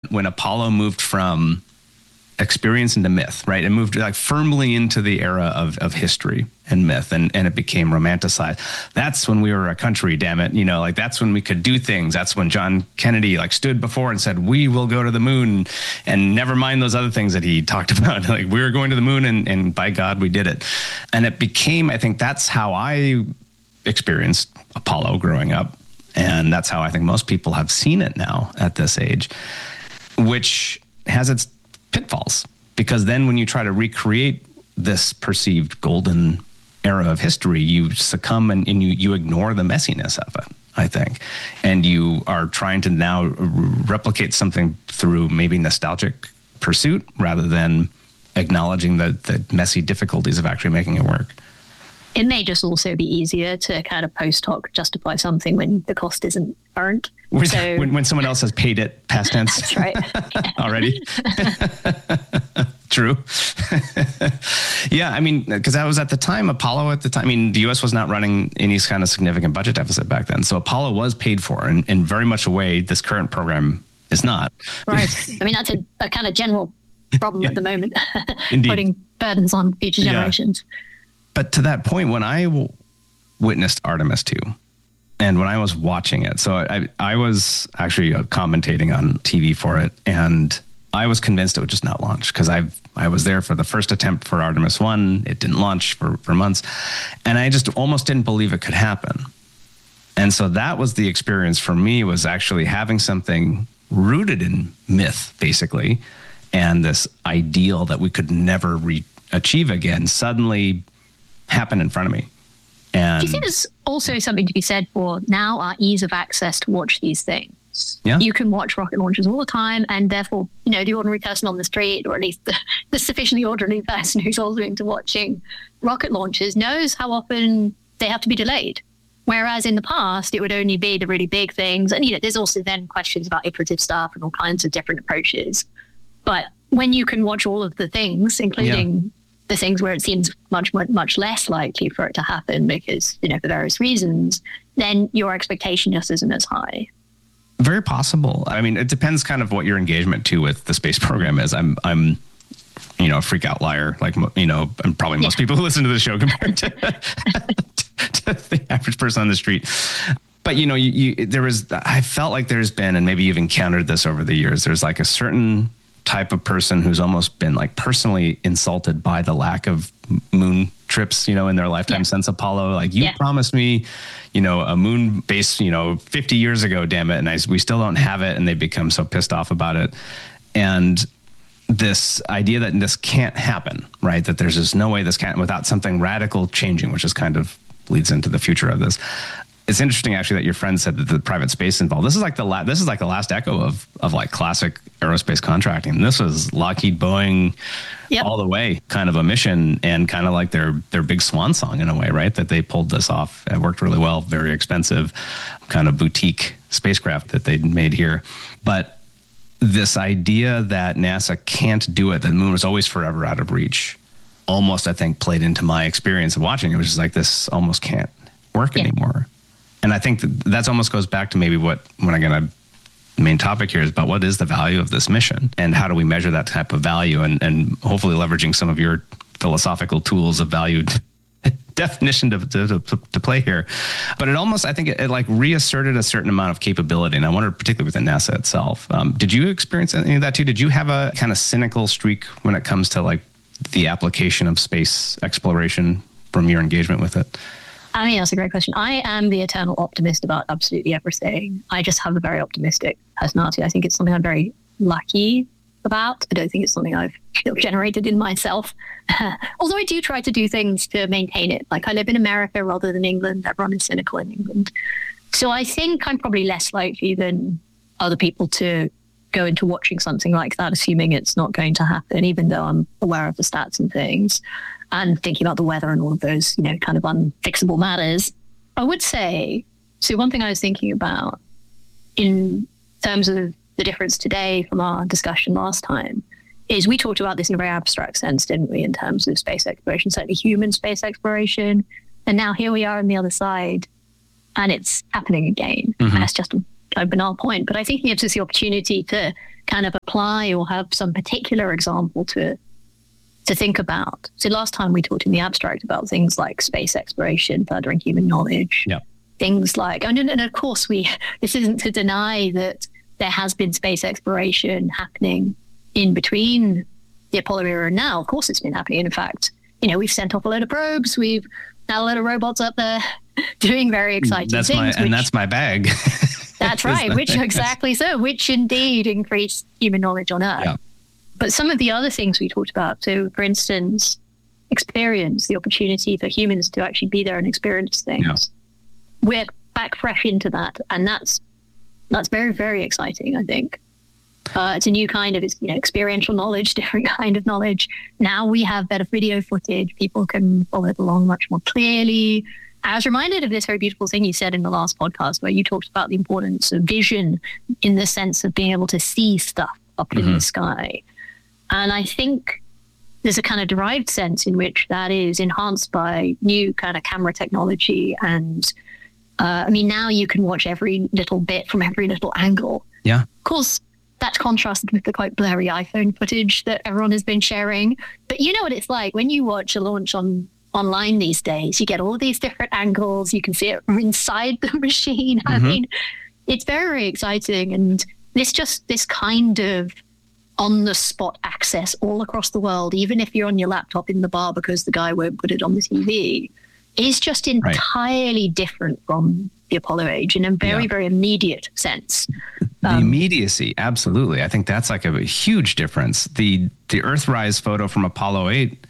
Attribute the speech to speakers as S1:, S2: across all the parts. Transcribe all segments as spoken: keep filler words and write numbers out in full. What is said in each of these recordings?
S1: when Apollo moved from experience into myth, right? It moved like firmly into the era of, of history and myth, and, and it became romanticized. That's when we were a country, damn it. You know, like that's when we could do things. That's when John Kennedy like stood before and said, we will go to the moon, and never mind those other things that he talked about. Like we were going to the moon, and, and by God, we did it. And it became, I think that's how I experienced Apollo growing up. And that's how I think most people have seen it now at this age, which has its pitfalls, because then when you try to recreate this perceived golden era of history, you succumb and, and you, you ignore the messiness of it, I think. And you are trying to now replicate something through maybe nostalgic pursuit rather than acknowledging the, the messy difficulties of actually making it work.
S2: It may just also be easier to kind of post hoc justify something when the cost isn't earned. So,
S1: when, when someone else has paid it, past tense.
S2: That's right.
S1: Already. True. Yeah, I mean, because that was at the time, Apollo at the time, I mean, the U S was not running any kind of significant budget deficit back then. So Apollo was paid for in, in very much a way this current program is not.
S2: Right. I mean, that's a, a kind of general problem
S1: Yeah.
S2: at the moment.
S1: Indeed.
S2: Putting burdens on future
S1: Yeah.
S2: generations.
S1: But to that point, when I w- witnessed Artemis two, and when I was watching it, so I, I was actually uh, commentating on T V for it, and I was convinced it would just not launch, because I I was there for the first attempt for Artemis one. It didn't launch for, for months, and I just almost didn't believe it could happen. And so that was the experience for me, was actually having something rooted in myth, basically, and this ideal that we could never re- achieve again suddenly happen in front of me. And
S2: Do you think there's also something to be said for now our ease of access to watch these things?
S1: Yeah.
S2: You can watch rocket launches all the time, and therefore, you know, the ordinary person on the street, or at least the, the sufficiently ordinary person who's also into watching rocket launches, knows how often they have to be delayed. Whereas in the past, it would only be the really big things. And, you know, there's also then questions about iterative stuff and all kinds of different approaches. But when you can watch all of the things, including yeah. the things where it seems much, much, much less likely for it to happen because, you know, for various reasons, then your expectation just isn't as high.
S1: Very possible. I mean, it depends kind of what your engagement to with the space program is. I'm, I'm, you know, a freak outlier, like, you know, and probably most yeah. people who listen to the show compared to, to the average person on the street. But, you know, you, you, there was, I felt like there's been, and maybe you've encountered this over the years, there's like a certain type of person who's almost been like personally insulted by the lack of moon trips, you know, in their lifetime yeah. since Apollo. Like, you yeah. promised me, you know, a moon base, you know, fifty years ago, damn it. And I, we still don't have it. And they become so pissed off about it. And this idea that this can't happen, right? That there's just no way this can't without something radical changing, which is kind of leads into the future of this. It's interesting, actually, that your friend said that the private space involved. This is like the la- this is like the last echo of of like classic aerospace contracting. This was Lockheed, Boeing, yep. all the way, kind of a mission, and kind of like their their big swan song in a way, right? That they pulled this off. It worked really well. Very expensive, kind of boutique spacecraft that they made here, but this idea that NASA can't do it, that the moon was always forever out of reach, almost I think played into my experience of watching it, which is like this almost can't work yeah. anymore. And I think that that's almost goes back to maybe what, when I get a main topic here is about what is the value of this mission and how do we measure that type of value, and, and hopefully leveraging some of your philosophical tools of value definition to, to, to, to play here. But it almost, I think it, it like reasserted a certain amount of capability. And I wonder particularly within NASA itself, um, did you experience any of that too? Did you have a kind of cynical streak when it comes to like the application of space exploration from your engagement with it?
S2: I mean, that's a great question. I am the eternal optimist about absolutely everything. I just have a very optimistic personality. I think it's something I'm very lucky about. I don't think it's something I've generated in myself. Although I do try to do things to maintain it. Like, I live in America rather than England. Everyone is cynical in England. So I think I'm probably less likely than other people to go into watching something like that, assuming it's not going to happen, even though I'm aware of the stats and things, and thinking about the weather and all of those, you know, kind of unfixable matters. I would say, so one thing I was thinking about in terms of the difference today from our discussion last time is we talked about this in a very abstract sense, didn't we, in terms of space exploration, certainly human space exploration. And now here we are on the other side, and it's happening again. Mm-hmm. And it's just a banal point, but I think it gives us the opportunity to kind of apply or have some particular example to to think about. So last time we talked in the abstract about things like space exploration, furthering human knowledge.
S1: Yeah.
S2: Things like, and, and of course, we this isn't to deny that there has been space exploration happening in between the Apollo era and now. Of course, it's been happening. In fact, you know, we've sent off a load of probes. We've had a load of robots up there doing very exciting
S1: that's
S2: things.
S1: My,
S2: which,
S1: and that's my bag.
S2: That's right, which exactly so, which indeed increased human knowledge on Earth.
S1: Yeah.
S2: But some of the other things we talked about, so for instance, experience, the opportunity for humans to actually be there and experience things. Yeah. We're back fresh into that. And that's that's very, very exciting, I think. Uh, it's a new kind of, you know, experiential knowledge, different kind of knowledge. Now we have better video footage. People can follow it along much more clearly. I was reminded of this very beautiful thing you said in the last podcast where you talked about the importance of vision in the sense of being able to see stuff up mm-hmm. in the sky. And I think there's a kind of derived sense in which that is enhanced by new kind of camera technology. And uh, I mean, now you can watch every little bit from every little angle.
S1: Yeah.
S2: Of course, that's contrasted with the quite blurry iPhone footage that everyone has been sharing. But you know what it's like when you watch a launch on online these days, you get all these different angles. You can see it from inside the machine. Mm-hmm. I mean, it's very, very exciting. And this just this kind of on the spot access all across the world, even if you're on your laptop in the bar because the guy won't put it on the T V, is just entirely right. different from the Apollo age in a very, yeah. very immediate sense.
S1: The
S2: um,
S1: immediacy, absolutely. I think that's like a, a huge difference. The the Earthrise photo from Apollo eight,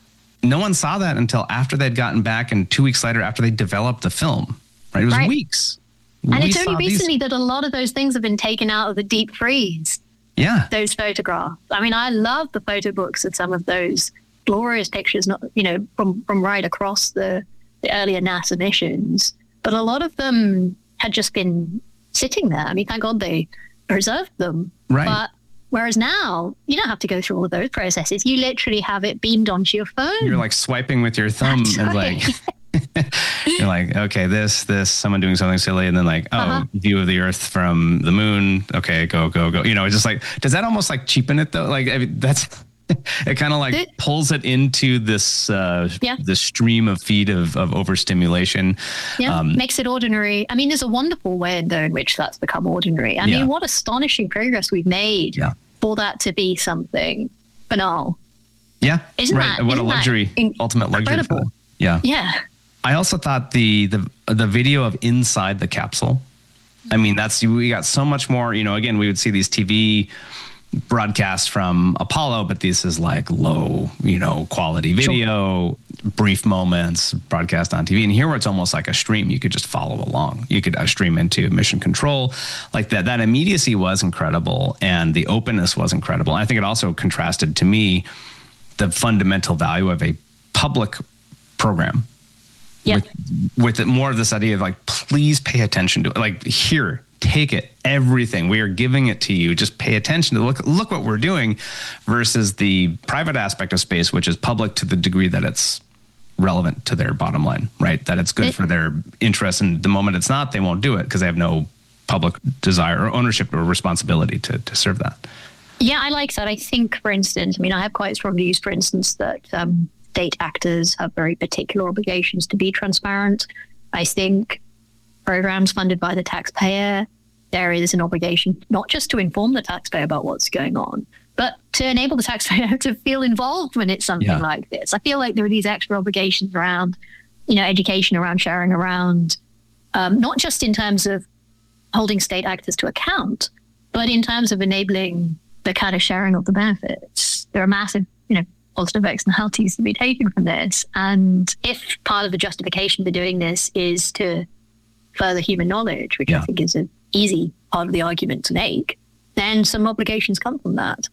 S1: no one saw that until after they'd gotten back and two weeks later after they developed the film. Right? It was
S2: right.
S1: weeks.
S2: And
S1: we
S2: it's only recently
S1: these...
S2: that a lot of those things have been taken out of the deep freeze.
S1: Yeah.
S2: Those photographs. I mean, I love the photo books of some of those glorious pictures, not you know, from, from right across the, the earlier NASA missions. But a lot of them had just been sitting there. I mean, thank God they preserved them.
S1: Right.
S2: But whereas now, you don't have to go through all of those processes. You literally have it beamed onto your phone.
S1: You're like swiping with your thumb
S2: That's
S1: and
S2: right.
S1: like, you're like, okay, this, this, someone doing something silly. And then like, oh, uh-huh. view of the Earth from the moon. Okay, go, go, go. You know, it's just like, does that almost like cheapen it though? Like, I mean, that's, it kind of like it, pulls it into this uh,
S2: yeah.
S1: the stream of feed of, of overstimulation.
S2: Yeah,
S1: um,
S2: makes it ordinary. I mean, there's a wonderful way though in which that's become ordinary. I
S1: yeah.
S2: mean, what astonishing progress we've made
S1: yeah.
S2: for that to be something banal.
S1: Yeah,
S2: isn't
S1: right.
S2: that
S1: what
S2: isn't
S1: a luxury,
S2: that
S1: ultimate luxury. For that. Yeah,
S2: yeah.
S1: I also thought the the the video of inside the capsule. I mean, that's we got so much more. You know, again, we would see these T V broadcast from Apollo, but this is like low, you know, quality video, sure. brief moments, broadcast on T V. And here where it's almost like a stream, you could just follow along. You could uh, stream into mission control like that. That immediacy was incredible. And the openness was incredible. I think it also contrasted to me the fundamental value of a public program.
S2: Yeah.
S1: With, with more of this idea of like, please pay attention to it. Like here, take it, everything. We are giving it to you. Just pay attention to look, look what we're doing versus the private aspect of space, which is public to the degree that it's relevant to their bottom line, right? That it's good it, for their interest. And the moment it's not, they won't do it because they have no public desire or ownership or responsibility to, to serve that.
S2: Yeah, I like that. I think, for instance, I mean, I have quite strong views, for instance, that um, state actors have very particular obligations to be transparent. I think programs funded by the taxpayer, there is an obligation not just to inform the taxpayer about what's going on, but to enable the taxpayer to feel involved when it's something yeah. like this. I feel like there are these extra obligations around, you know, education, around sharing, around um, not just in terms of holding state actors to account, but in terms of enabling the kind of sharing of the benefits. There are massive, you know, positive externalities to be taken from this. And if part of the justification for doing this is to further human knowledge, which yeah. I think is an easy part of the argument to make, then some obligations come from that.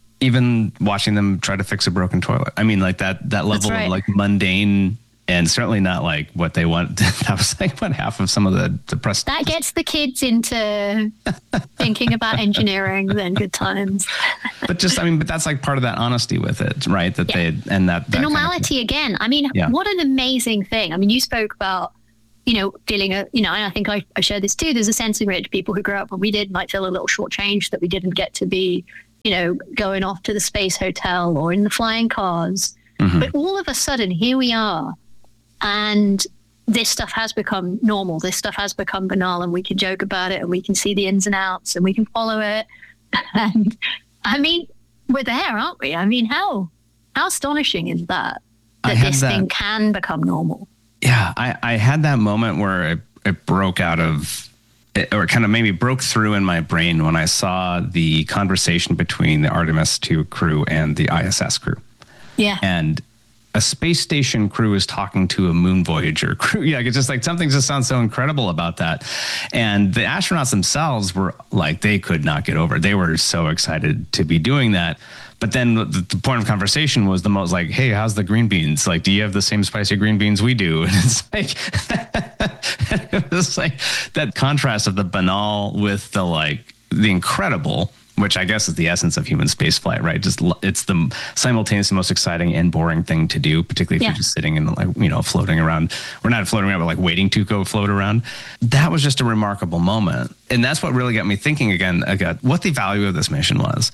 S2: Even
S1: watching them try to fix a broken toilet. I mean, like that that level right. of like mundane, and certainly not like what they want. That was like what half of some of the, the press.
S2: That gets the kids into thinking about engineering, then good times.
S1: But just, I mean, but that's like part of that honesty with it, right? That yeah. they, and that.
S2: The
S1: that
S2: normality
S1: kind of
S2: again. I mean, yeah. what an amazing thing. I mean, you spoke about you know, feeling a, you know, and I think I, I shared this too. There's a sense in which people who grew up when we did might feel a little shortchanged that we didn't get to be, you know, going off to the space hotel or in the flying cars. Mm-hmm. But all of a sudden, here we are. And this stuff has become normal. This stuff has become banal, and we can joke about it, and we can see the ins and outs, and we can follow it. And I mean, we're there, aren't we? I mean, how how astonishing is that, that this that, thing can become normal?
S1: Yeah, I, I had that moment where it, it broke out of, it, or kind of maybe broke through in my brain when I saw the conversation between the Artemis two crew and the I S S crew.
S2: Yeah.
S1: And a space station crew is talking to a moon Voyager crew. Yeah, it's just like something just sounds so incredible about that. And the astronauts themselves were like, they could not get over it. They were so excited to be doing that. But then the, the point of conversation was the most like, hey, how's the green beans? Like, do you have the same spicy green beans we do? And it's like, it was like that contrast of the banal with the like the incredible, which I guess is the essence of human spaceflight, right? Just it's the simultaneously most exciting and boring thing to do, particularly if yeah. you're just sitting and like, you know, floating around. We're not floating around, but like waiting to go float around. That was just a remarkable moment. And that's what really got me thinking again about what the value of this mission was.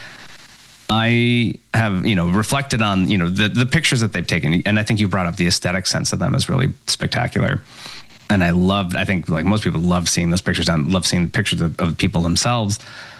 S1: I have, you know, reflected on, you know, the, the pictures that they've taken. And I think you brought up the aesthetic sense of them is really spectacular. And I loved, I think like most people love seeing those pictures. I love seeing pictures of, of people themselves.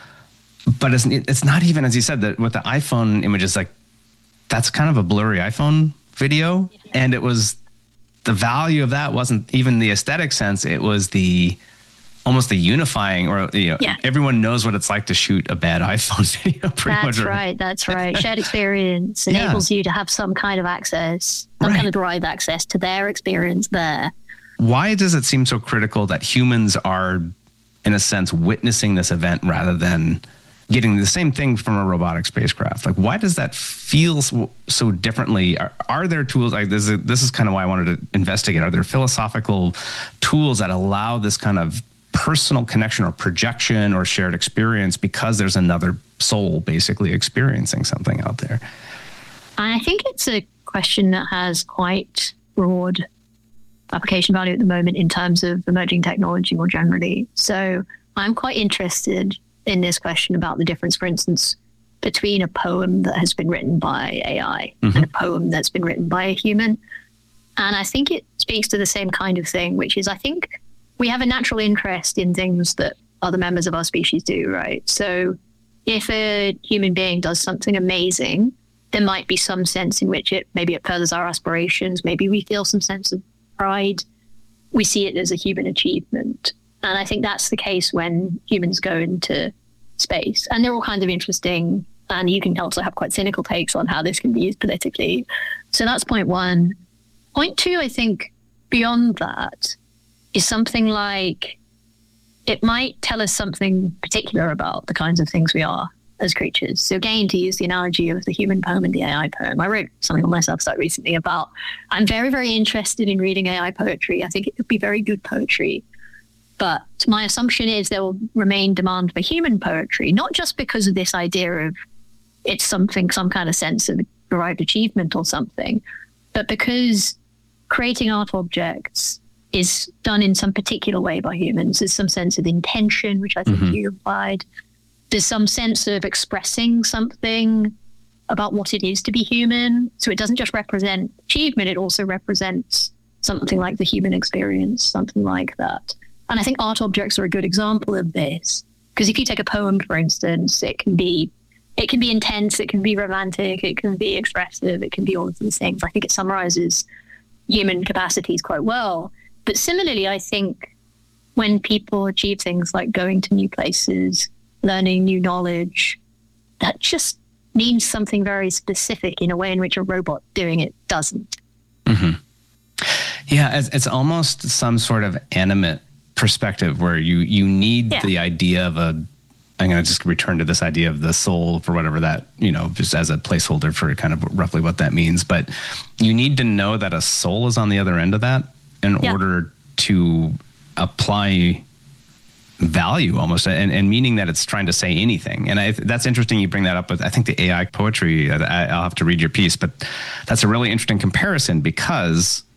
S1: But it's it's not even, as you said, that with the iPhone images, like that's kind of a blurry iPhone video. And it was, the value of that wasn't even the aesthetic sense. It was the, almost the unifying, or, you know, yeah. everyone knows what it's like to shoot a bad iPhone video. Pretty
S2: that's
S1: much.
S2: right. That's right. Shared experience enables yeah. you to have some kind of access, some right. kind of derived access to their experience there.
S1: Why does it seem so critical that humans are, in a sense, witnessing this event rather than getting the same thing from a robotic spacecraft? Like, why does that feel so, so differently? Are, are there tools like this? Is, this is kind of why I wanted to investigate. Are there philosophical tools that allow this kind of personal connection or projection or shared experience because there's another soul basically experiencing something out there?
S2: I think it's a question that has quite broad application value at the moment in terms of emerging technology more generally. So I'm quite interested in this question about the difference, for instance, between a poem that has been written by A I mm-hmm. and a poem that's been written by a human. And I think it speaks to the same kind of thing, which is I think we have a natural interest in things that other members of our species do, right? So if a human being does something amazing, there might be some sense in which it, maybe it furthers our aspirations. Maybe we feel some sense of pride. We see it as a human achievement. And I think that's the case when humans go into space. And they're all kinds of interesting, and you can also have quite cynical takes on how this can be used politically. So that's point one. Point two, I think, beyond that, is something like it might tell us something particular about the kinds of things we are as creatures. So again, to use the analogy of the human poem and the A I poem, I wrote something on my website recently about, I'm very, very interested in reading A I poetry. I think it could be very good poetry. But my assumption is there will remain demand for human poetry, not just because of this idea of it's something, some kind of sense of derived achievement or something, but because creating art objects is done in some particular way by humans. There's some sense of intention, which I think mm-hmm. you implied. There's some sense of expressing something about what it is to be human. So it doesn't just represent achievement, it also represents something like the human experience, something like that. And I think art objects are a good example of this. Because if you take a poem, for instance, it can be it can be intense, it can be romantic, it can be expressive, it can be all of these things. I think it summarizes human capacities quite well. But similarly, I think when people achieve things like going to new places, learning new knowledge, that just means something very specific in a way in which a robot doing it doesn't.
S1: Mm-hmm. Yeah, it's, it's almost some sort of animate perspective where you, you need yeah. the idea of a, I'm going to just return to this idea of the soul for whatever that, you know, just as a placeholder for kind of roughly what that means. But you need to know that a soul is on the other end of that in yeah. order to apply value almost, and, and meaning that it's trying to say anything. And I, that's interesting you bring that up with, I think the A I poetry, I, I'll have to read your piece, but that's a really interesting comparison because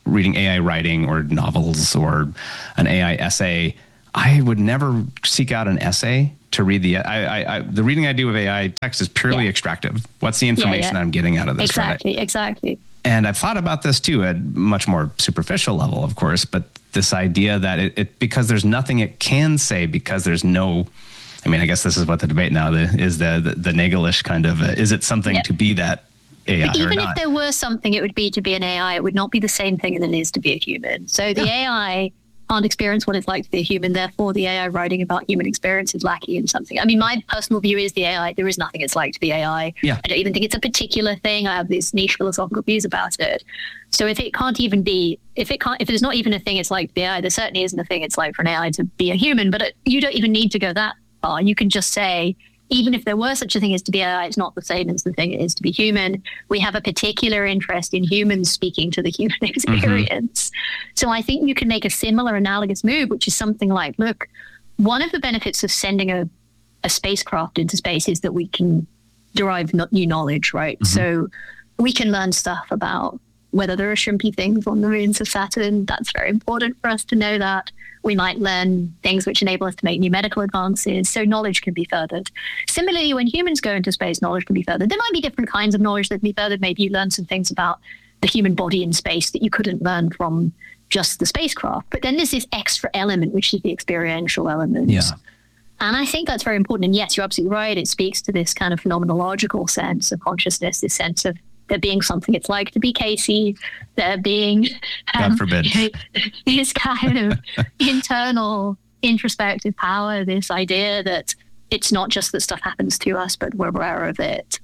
S1: reading A I writing or novels or an A I essay, I would never seek out an essay to read the, I, I, I the reading I do of A I text is purely yeah. extractive. What's the information yeah, yeah. I'm getting out of this?
S2: Exactly,
S1: right?
S2: exactly.
S1: And I've thought about this too at much more superficial level, of course, but this idea that it, it because there's nothing it can say, because there's no, I mean, I guess this is what the debate now the, is the, the, the Nagelish kind of, uh, is it something yep. to be that A I
S2: but even
S1: or
S2: if
S1: not?
S2: there were something it would be to be an A I, it would not be the same thing that it is to be a human. So the yeah. A I can't experience what it's like to be a human. Therefore, the A I writing about human experience is lacking in something. I mean, my personal view is the A I, there is nothing it's like to be A I.
S1: Yeah.
S2: I don't even think it's a particular thing. I have these niche philosophical views about it. So if it can't even be, if it can't, if there's not even a thing it's like to be A I, there certainly isn't a thing it's like for an A I to be a human. But it, you don't even need to go that far. You can just say, even if there were such a thing as to be A I, it's not the same as the thing it is to be human. We have a particular interest in humans speaking to the human experience. Mm-hmm. So I think you can make a similar analogous move, which is something like, look, one of the benefits of sending a, a spacecraft into space is that we can derive new knowledge, right? Mm-hmm. So we can learn stuff about whether there are shrimpy things on the moons of Saturn. That's very important for us to know that. We might learn things which enable us to make new medical advances. So knowledge can be furthered. Similarly, when humans go into space, knowledge can be furthered. There might be different kinds of knowledge that can be furthered. Maybe you learn some things about the human body in space that you couldn't learn from just the spacecraft. But then there's this extra element, which is the experiential element.
S1: Yeah.
S2: And I think that's very important. And yes, you're absolutely right. It speaks to this kind of phenomenological sense of consciousness, this sense of there being something it's like to be Casey, there being um,
S1: God forbid.
S2: this kind of internal introspective power, this idea that it's not just that stuff happens to us, but we're aware of it.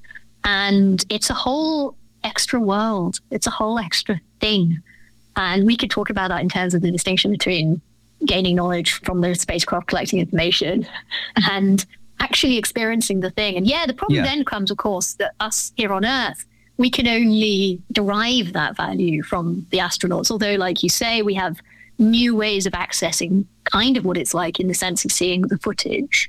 S2: And it's a whole extra world. It's a whole extra thing. And we could talk about that in terms of the distinction between gaining knowledge from the spacecraft, collecting information, and actually experiencing the thing. And yeah, the problem yeah. then comes, of course, that us here on Earth, we can only derive that value from the astronauts. Although, like you say, we have new ways of accessing kind of what it's like in the sense of seeing the footage.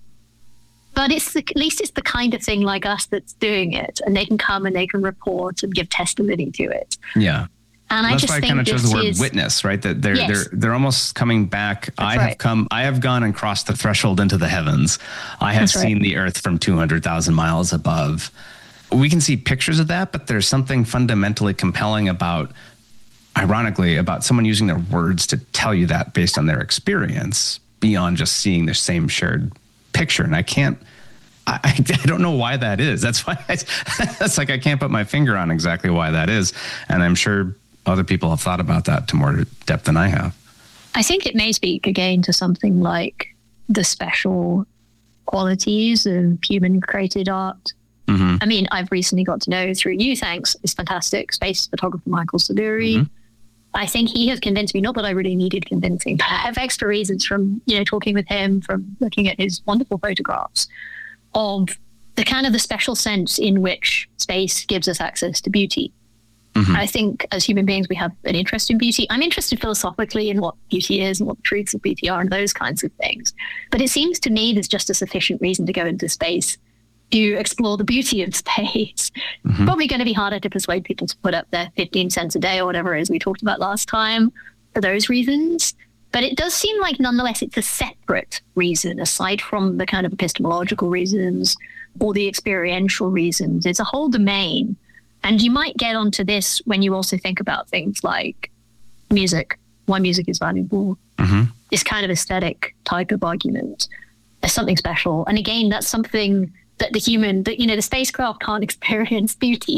S2: But it's the, at least it's the kind of thing like us that's doing it, and they can come and they can report and give testimony to it.
S1: Yeah.
S2: And
S1: well,
S2: I
S1: that's
S2: just
S1: why I
S2: think
S1: kind of chose the word
S2: is,
S1: witness, right? That they're
S2: yes.
S1: they're they're almost coming back.
S2: That's
S1: I
S2: right.
S1: have come. I have gone and crossed the threshold into the heavens. I have
S2: That's
S1: seen
S2: right.
S1: the Earth from two hundred thousand miles above. We can see pictures of that, but there's something fundamentally compelling about, ironically, about someone using their words to tell you that based on their experience beyond just seeing the same shared picture. And I can't, I, I don't know why that is. That's why I, that's like, I can't put my finger on exactly why that is. And I'm sure other people have thought about that to more depth than I have.
S2: I think it may speak again to something like the special qualities of human created art. Mm-hmm. I mean, I've recently got to know through you, thanks, this fantastic space photographer, Michael Saduri. Mm-hmm. I think he has convinced me, not that I really needed convincing, but I have extra reasons from, you know, talking with him, from looking at his wonderful photographs of the kind of the special sense in which space gives us access to beauty. Mm-hmm. I think as human beings, we have an interest in beauty. I'm interested philosophically in what beauty is and what the truths of beauty are and those kinds of things. But it seems to me there's just a sufficient reason to go into space to explore the beauty of space. Mm-hmm. Probably going to be harder to persuade people to put up their fifteen cents a day or whatever it is we talked about last time for those reasons. But it does seem like nonetheless it's a separate reason aside from the kind of epistemological reasons or the experiential reasons. It's a whole domain. And you might get onto this when you also think about things like music, why music is valuable, mm-hmm. this kind of aesthetic type of argument. There's something special. And again, that's something that the human, that, you know, the spacecraft can't experience beauty.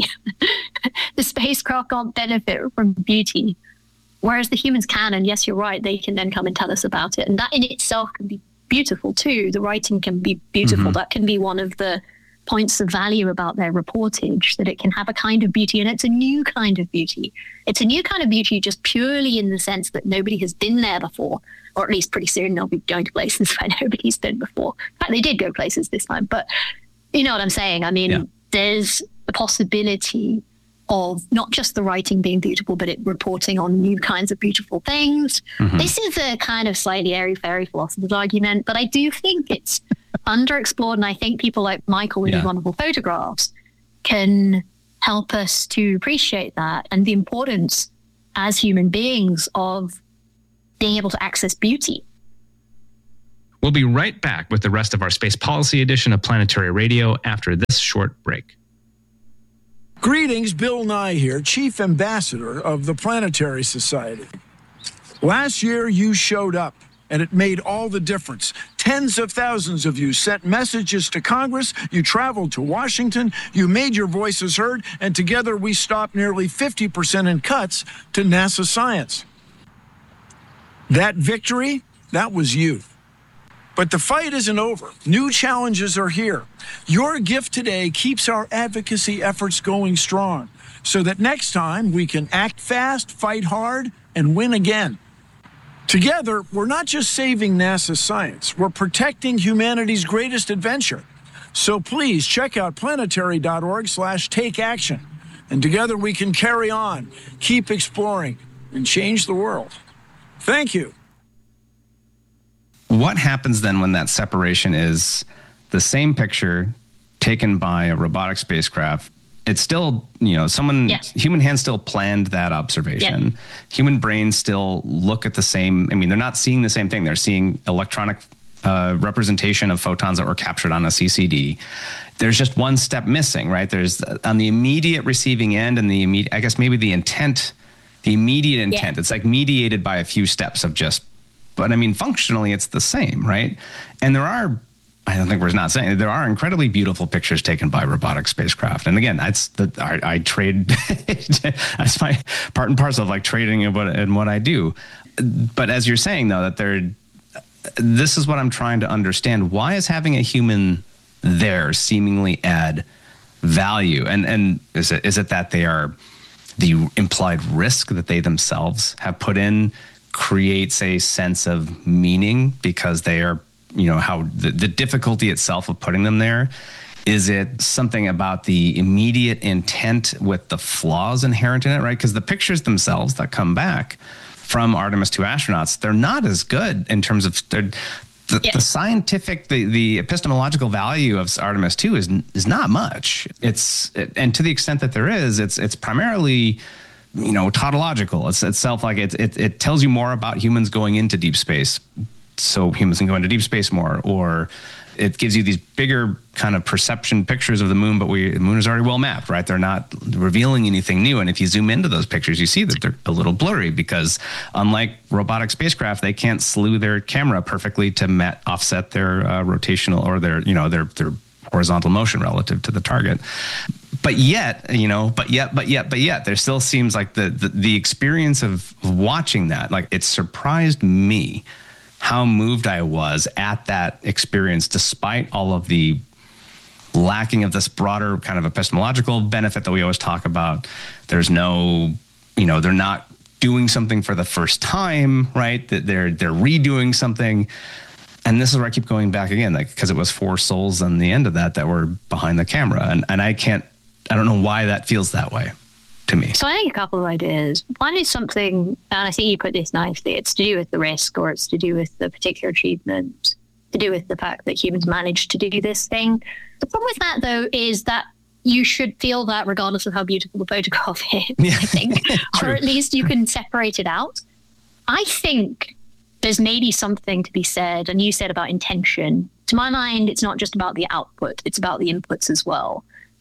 S2: The spacecraft can't benefit from beauty, whereas the humans can. And yes, you're right, they can then come and tell us about it. And that in itself can be beautiful too. The writing can be beautiful. Mm-hmm. That can be one of the points of value about their reportage, that it can have a kind of beauty, and it's a new kind of beauty. It's a new kind of beauty just purely in the sense that nobody has been there before, or at least pretty soon they'll be going to places where nobody's been before. In fact, they did go places this time, but you know what I'm saying? I mean, yeah. There's a possibility of not just the writing being beautiful, but it reporting on new kinds of beautiful things. Mm-hmm. This is a kind of slightly airy-fairy philosopher's argument, but I do think it's underexplored, and I think people like Michael with yeah. his wonderful photographs can help us to appreciate that and the importance as human beings of being able to access beauty.
S3: We'll be right back with the rest of our Space Policy edition of Planetary Radio after this short break.
S4: Greetings, Bill Nye here, Chief Ambassador of the Planetary Society. Last year, you showed up, and it made all the difference. Tens of thousands of you sent messages to Congress, you traveled to Washington, you made your voices heard, and together we stopped nearly fifty percent in cuts to NASA science. That victory, that was you. But the fight isn't over. New challenges are here. Your gift today keeps our advocacy efforts going strong so that next time we can act fast, fight hard, and win again. Together, we're not just saving NASA science, we're protecting humanity's greatest adventure. So please check out planetary.org slash take action. And together we can carry on, keep exploring, and change the world. Thank you.
S1: What happens then when that separation is the same picture taken by a robotic spacecraft? It's still, you know, someone,
S2: yes.
S1: human hands still planned that observation. Yes. Human brains still look at the same, I mean, they're not seeing the same thing. They're seeing electronic uh, representation of photons that were captured on a C C D. There's just one step missing, right? There's on the immediate receiving end and the immediate, I guess maybe the intent, the immediate intent. Yes. It's like mediated by a few steps of just, but I mean, functionally, it's the same, right? And there are, I don't think we're not saying, there are incredibly beautiful pictures taken by robotic spacecraft. And again, that's the, I, I trade, that's my part and parcel of like trading and what, and what I do. But as you're saying, though, that there, this is what I'm trying to understand. Why is having a human there seemingly add value? And, and is it, is it that they are, the implied risk that they themselves have put in creates a sense of meaning because they are, you know, how the, the difficulty itself of putting them there? Is it something about the immediate intent with the flaws inherent in it, right? Because the pictures themselves that come back from Artemis two astronauts, they're not as good in terms of the, yeah. the scientific, the, the epistemological value of Artemis two is is not much. It's and to the extent that there is, it's it's primarily, you know, tautological. It's itself like it, it it tells you more about humans going into deep space, so humans can go into deep space more, or it gives you these bigger kind of perception pictures of the moon, but we the moon is already well mapped, right? They're not revealing anything new. And if you zoom into those pictures, you see that they're a little blurry because unlike robotic spacecraft, they can't slew their camera perfectly to mat, offset their uh, rotational or their, you know, their their horizontal motion relative to the target. But yet, you know, but yet, but yet, but yet, there still seems like the the, the experience of watching that, like it surprised me how moved I was at that experience, despite all of the lacking of this broader kind of epistemological benefit that we always talk about. There's no, you know, they're not doing something for the first time, right? That they're they're redoing something. And this is where I keep going back again, like because it was four souls on the end of that that were behind the camera. And and I can't, I don't know why that feels that way to me.
S2: So I think a couple of ideas. One is something, and I think you put this nicely, it's to do with the risk, or it's to do with the particular achievement, to do with the fact that humans managed to do this thing. The problem with that, though, is that you should feel that regardless of how beautiful the photograph is, yeah. I think, or at least you can separate it out. I think there's maybe something to be said, and you said about intention. To my mind, it's not just about the output, it's about the inputs as well.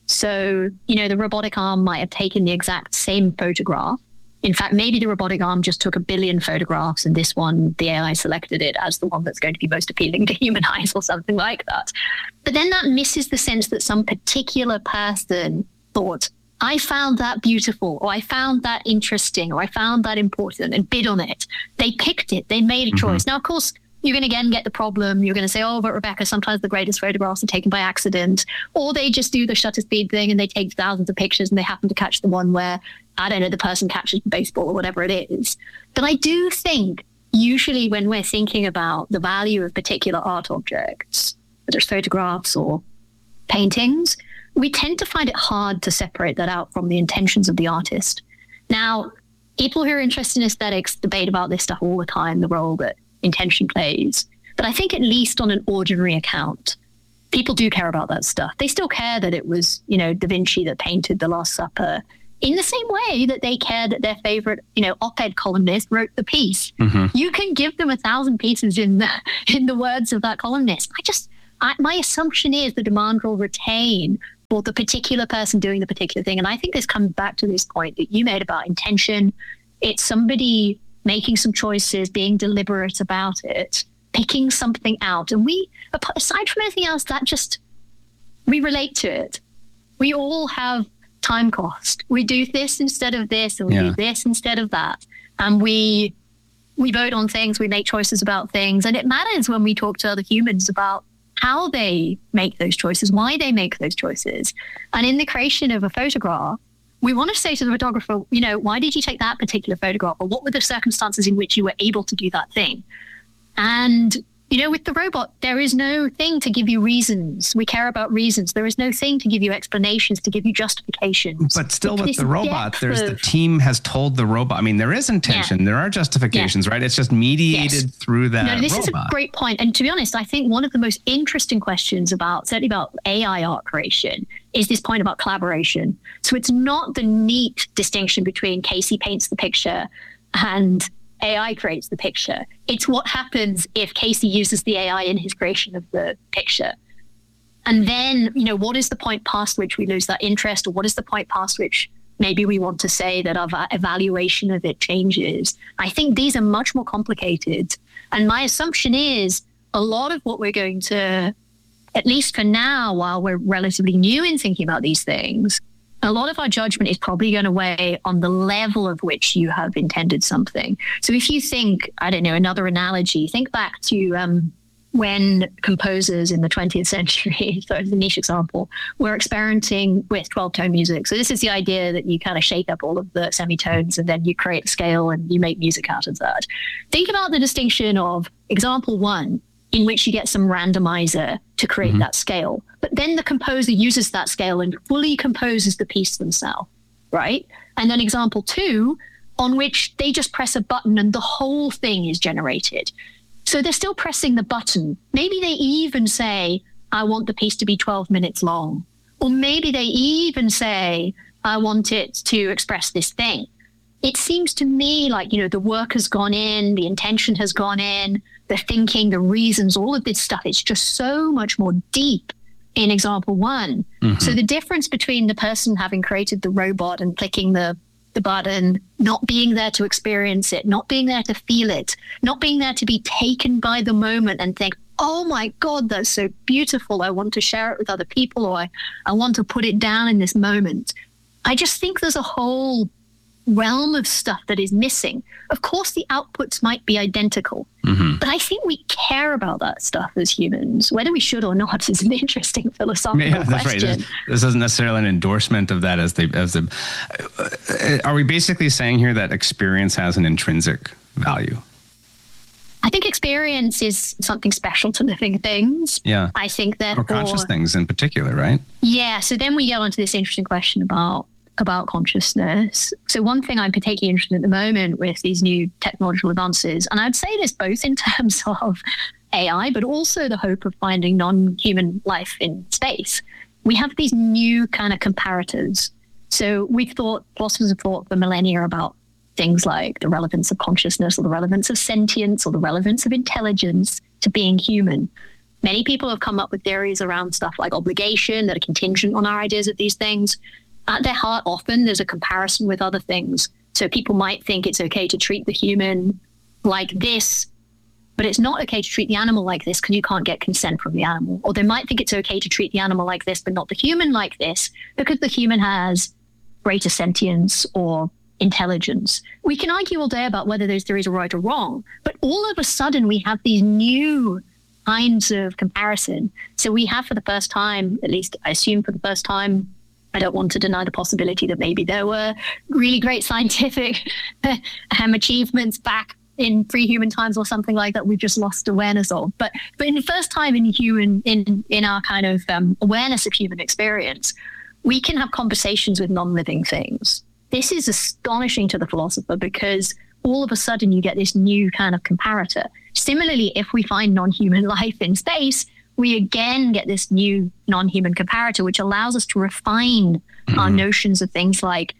S2: So, you know, the robotic arm might have taken the exact same photograph. In fact, maybe the robotic arm just took a billion photographs and this one, the A I selected it as the one that's going to be most appealing to human eyes or something like that. But then that misses the sense that some particular person thought, I found that beautiful, or I found that interesting, or I found that important and bid on it. They picked it. They made a mm-hmm. choice. Now, of course, you're going to again get the problem. You're going to say, oh, but Rebecca, sometimes the greatest photographs are taken by accident, or they just do the shutter speed thing and they take thousands of pictures and they happen to catch the one where, I don't know, the person catches baseball or whatever it is. But I do think usually when we're thinking about the value of particular art objects, whether it's photographs or paintings, we tend to find it hard to separate that out from the intentions of the artist. Now, people who are interested in aesthetics debate about this stuff all the time, the role that intention plays. But I think at least on an ordinary account, people do care about that stuff. They still care that it was, you know, Da Vinci that painted the Last Supper. in the same way that they care that their favorite, you know, op-ed columnist wrote the piece.
S1: Mm-hmm.
S2: You can give them a thousand pieces in the, in the words of that columnist. I just, I, my assumption is the demand will retain for the particular person doing the particular thing. And I think this comes back to this point that you made about intention. It's somebody making some choices, being deliberate about it, picking something out. And we, aside from anything else, that just, we relate to it. We all have time cost. We do this instead of this, and we
S1: yeah.
S2: do this instead of that. And we we vote on things, we make choices about things. And it matters when we talk to other humans about how they make those choices, why they make those choices. And in the creation of a photograph, we want to say to the photographer, you know, why did you take that particular photograph? Or what were the circumstances in which you were able to do that thing? And you know, with the robot, there is no thing to give you reasons. We care about reasons. There is no thing to give you explanations, to give you justifications.
S1: But still
S2: it's
S1: with the robot, there's
S2: of,
S1: the team has told the robot. I mean, there is intention.
S2: Yeah.
S1: There are justifications, yeah. right? It's just mediated yes. through that
S2: No, this
S1: robot.
S2: is a great point. And to be honest, I think one of the most interesting questions about, certainly about A I art creation, is this point about collaboration. So it's not the neat distinction between Casey paints the picture and A I creates the picture. It's what happens if Casey uses the A I in his creation of the picture. And then, you know, what is the point past which we lose that interest, or what is the point past which maybe we want to say that our evaluation of it changes? I think these are much more complicated. And my assumption is a lot of what we're going to, at least for now, while we're relatively new in thinking about these things, a lot of our judgment is probably going to weigh on the level of which you have intended something. So if you think, I don't know, another analogy, think back to um, when composers in the twentieth century, so it's a niche example, were experimenting with twelve-tone music. So this is the idea that you kind of shake up all of the semitones and then you create a scale and you make music out of that. Think about the distinction of example one, in which you get some randomizer to create mm-hmm. that scale. But then the composer uses that scale and fully composes the piece themselves, right? And then example two, on which they just press a button and the whole thing is generated. So they're still pressing the button. Maybe they even say, I want the piece to be twelve minutes long. Or maybe they even say, I want it to express this thing. It seems to me like, you know, the work has gone in, the intention has gone in, the thinking, the reasons, all of this stuff. It's just so much more deep in example one. Mm-hmm. So the difference between the person having created the robot and clicking the, the button, not being there to experience it, not being there to feel it, not being there to be taken by the moment and think, oh my God, that's so beautiful. I want to share it with other people, or I, I want to put it down in this moment. I just think there's a whole realm of stuff that is missing. Of course, the outputs might be identical, mm-hmm. but I think we care about that stuff as humans. Whether we should or not is an interesting philosophical
S1: yeah, that's
S2: question.
S1: Right. This, this isn't necessarily an endorsement of that as the as the. Uh, are we basically saying here that experience has an intrinsic value?
S2: I think experience is something special to living things.
S1: Yeah.
S2: I think that
S1: or conscious things in particular, right?
S2: Yeah. So then we get onto this interesting question about about consciousness. So one thing I'm particularly interested in at the moment with these new technological advances, and I'd say this both in terms of A I, but also the hope of finding non-human life in space. We have these new kind of comparators. So we've thought, philosophers have thought for millennia about things like the relevance of consciousness or the relevance of sentience or the relevance of intelligence to being human. Many people have come up with theories around stuff like obligation that are contingent on our ideas of these things. At their heart, often there's a comparison with other things. So people might think it's okay to treat the human like this, but it's not okay to treat the animal like this because you can't get consent from the animal. Or they might think it's okay to treat the animal like this, but not the human like this, because the human has greater sentience or intelligence. We can argue all day about whether those theories are right or wrong, but all of a sudden we have these new kinds of comparison. So we have for the first time, at least I assume for the first time, I don't want to deny the possibility that maybe there were really great scientific um, achievements back in pre-human times or something like that we've just lost awareness of. But but in the first time in human, in, in our kind of um, awareness of human experience, we can have conversations with non-living things. This is astonishing to the philosopher because all of a sudden you get this new kind of comparator. Similarly, if we find non-human life in space, we again get this new non-human comparator, which allows us to refine mm-hmm. our notions of things like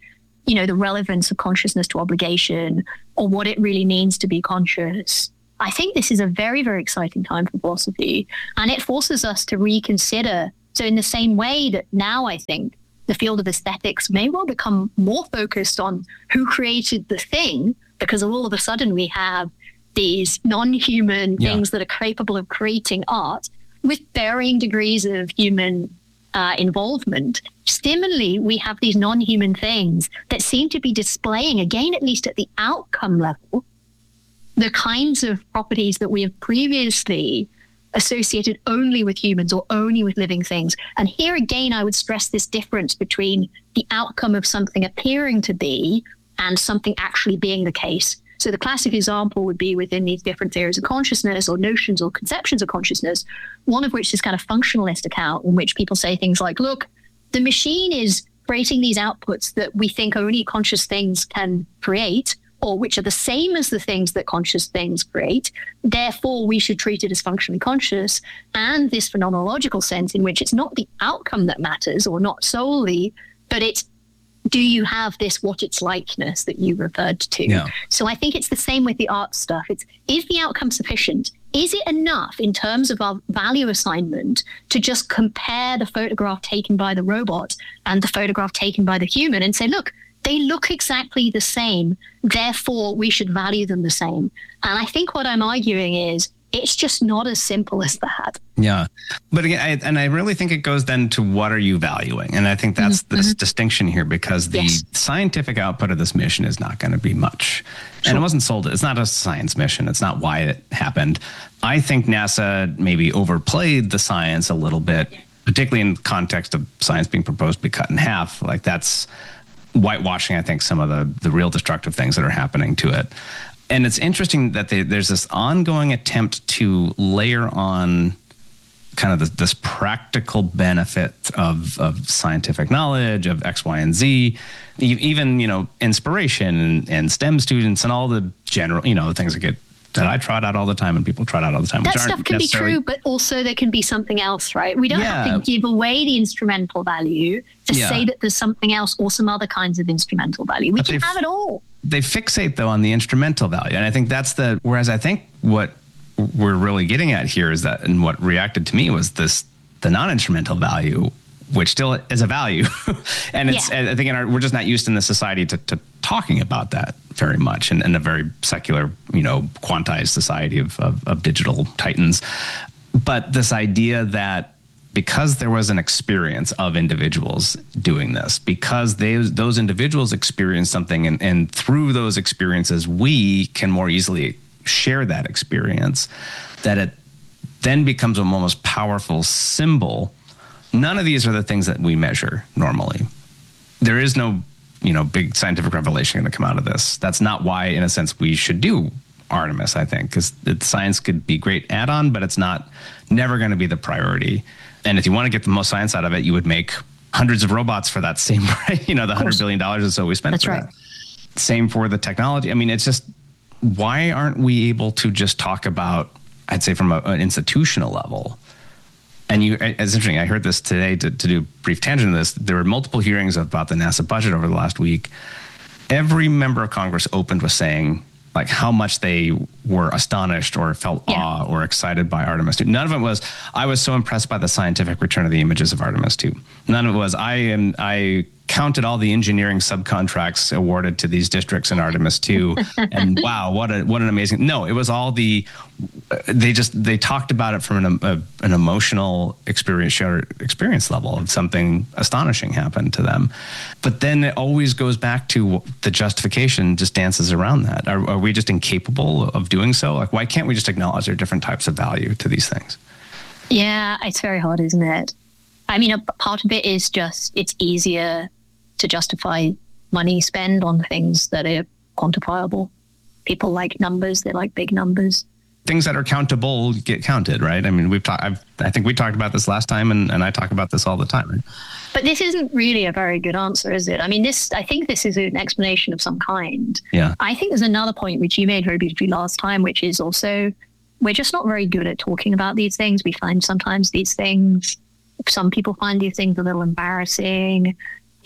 S2: you know, the relevance of consciousness to obligation or what it really means to be conscious. I think this is a very, very exciting time for philosophy, and it forces us to reconsider. So in the same way that now I think the field of aesthetics may well become more focused on who created the thing, because all of a sudden we have these non-human yeah. things that are capable of creating art with varying degrees of human uh, involvement. Similarly, we have these non-human things that seem to be displaying, again, at least at the outcome level, the kinds of properties that we have previously associated only with humans or only with living things. And here again, I would stress this difference between the outcome of something appearing to be and something actually being the case. So the classic example would be within these different theories of consciousness or notions or conceptions of consciousness, one of which is kind of functionalist account, in which people say things like, look, the machine is creating these outputs that we think only conscious things can create, or which are the same as the things that conscious things create. Therefore, we should treat it as functionally conscious. And this phenomenological sense in which it's not the outcome that matters, or not solely, but it's, do you have this what it's likeness that you referred to?
S1: Yeah.
S2: So I think it's the same with the art stuff. It's, is the outcome sufficient? Is it enough in terms of our value assignment to just compare the photograph taken by the robot and the photograph taken by the human and say, look, they look exactly the same, therefore we should value them the same? And I think what I'm arguing is it's just not as simple as that.
S1: Yeah. But again, I, and I really think it goes then to what are you valuing? And I think that's mm-hmm. this distinction here, because the yes. scientific output of this mission is not going to be much. Sure. And it wasn't sold. It's not a science mission. It's not why it happened. I think NASA maybe overplayed the science a little bit, particularly in the context of science being proposed to be cut in half. Like that's whitewashing, I think, some of the, the real destructive things that are happening to it. And it's interesting that they, there's this ongoing attempt to layer on kind of this, this practical benefit of, of scientific knowledge, of X, Y, and Z, even, you know, inspiration and, and STEM students and all the general, you know, things that get that I trot out all the time and people trot out all the time.
S2: That stuff can be true, but also there can be something else, right? We don't yeah. have to give away the instrumental value to yeah. say that there's something else or some other kinds of instrumental value. We but can have it all.
S1: They fixate, though, on the instrumental value. And I think that's the, whereas I think what we're really getting at here is that, and what reacted to me was this, the non-instrumental value, which still is a value. And it's, yeah. I think in our, we're just not used in the society to, to talking about that very much, in, in a very secular, you know, quantized society of, of, of digital titans. But this idea that because there was an experience of individuals doing this, because they, those individuals experienced something, and, and through those experiences, we can more easily share that experience, that it then becomes a most powerful symbol. None of these are the things that we measure normally. There is no, you know, big scientific revelation going to come out of this. That's not why, in a sense, we should do Artemis, I think, because science could be great add-on, but it's not, never going to be the priority. And if you want to get the most science out of it, you would make hundreds of robots for that same, you know, the one hundred billion dollars or so we spent
S2: That's
S1: for
S2: right.
S1: that. Same for the technology. I mean, it's just, why aren't we able to just talk about, I'd say from a, an institutional level? And you, it's interesting, I heard this today to, to do a brief tangent of this. There were multiple hearings about the NASA budget over the last week. Every member of Congress opened with saying, like, how much they were astonished or felt yeah. awe or excited by Artemis two. None of it was, I was so impressed by the scientific return of the images of Artemis two. None of it was, I am, I counted all the engineering subcontracts awarded to these districts in Artemis two, and wow, what a what an amazing. No, it was all the, they just, they talked about it from an, a, an emotional experience, shared experience level of something astonishing happened to them. But then it always goes back to the justification just dances around that. Are, are we just incapable of doing so? Like, why can't we just acknowledge there are different types of value to these things?
S2: Yeah, it's very hard, isn't it? I mean, a part of it is just, it's easier to justify money spend on things that are quantifiable. People like numbers, they like big numbers.
S1: Things that are countable get counted, right? I mean, we've talked, I think we talked about this last time, and, and I talk about this all the time, right?
S2: But this isn't really a very good answer, is it? I mean, this, I think this is an explanation of some kind.
S1: Yeah.
S2: I think there's another point which you made very beautifully last time, which is also, we're just not very good at talking about these things. We find sometimes these things, some people find these things a little embarrassing.